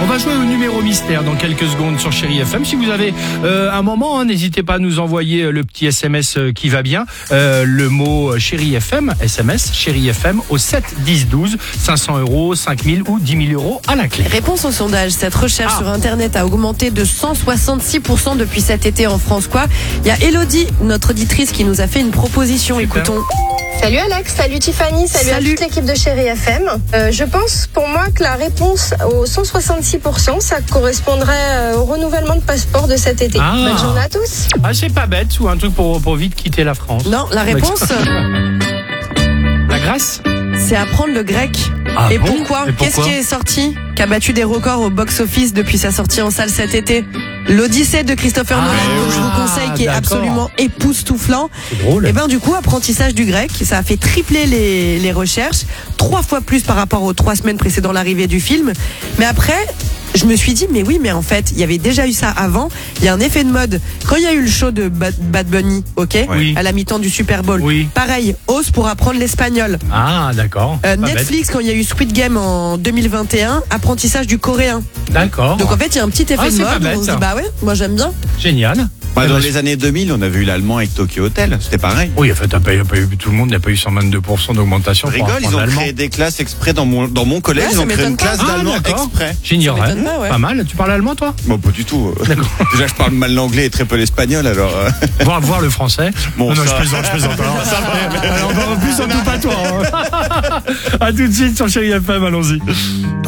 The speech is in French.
va jouer au numéro mystère dans quelques secondes sur Chéri FM. Si vous avez un moment, n'hésitez pas à nous envoyer le petit SMS qui va bien. Le mot Chéri FM, SMS Chéri FM au 7 10 12, 500 €, 5000 ou 10 000 € à la clé. Réponse au sondage. Cette recherche sur Internet a augmenté de 166% depuis cet été en France. Il y a Elodie, notre auditrice, qui nous a fait une proposition. Super. Écoutons. Salut Alex, salut Tiffany, salut à toute l'équipe de Chéri FM. Je pense pour moi que la réponse aux 166%, ça correspondrait au renouvellement de passeport de cet été. Bonne journée à tous. Ah, c'est pas bête, ou un truc pour vite quitter la France. Non, la réponse, La Grèce. c'est apprendre le grec. Ah Et bon pourquoi Et Qu'est-ce qui est sorti, qui a battu des records au box-office depuis sa sortie en salle cet été? L'Odyssée de Christopher Nolan, que je vous conseille, qui est d'accord. absolument époustouflant. C'est drôle. Et ben du coup, apprentissage du grec, ça a fait tripler les recherches, 3 fois plus par rapport aux 3 semaines précédant l'arrivée du film. Mais après, je me suis dit, mais oui, mais en fait, il y avait déjà eu ça avant. Il y a un effet de mode. Quand il y a eu le show de Bad Bunny, Oui. à la mi-temps du Super Bowl, Oui. pareil, hausse pour apprendre l'espagnol. Ah, d'accord. Pas Netflix, quand il y a eu Squid Game en 2021, apprentissage du coréen. bête. D'accord. Donc en fait, il y a un petit effet de c'est pas mode. bête, On se ça. dit, bah ouais, moi j'aime bien. Génial. Dans les années 2000, on a vu l'allemand avec Tokyo Hotel, c'était pareil. Oui, en fait, tout le monde n'a pas eu 122% d'augmentation. Je pour rigole, ils apprendre ont l'allemand. créé des classes exprès dans mon collège, Ouais, ils ça ont créé une m'étonne pas. classe d'allemand d'accord. exprès. J'ignorais. Ça m'étonne pas, ouais. Pas mal. Tu parles allemand, toi? Bon, pas du tout. D'accord. Déjà, je parle mal l'anglais et très peu l'espagnol, alors. voir le français. Bon, non, ça- je plaisante. Alors, encore plus, surtout pas toi. À tout de suite sur Chéri FM, allons-y.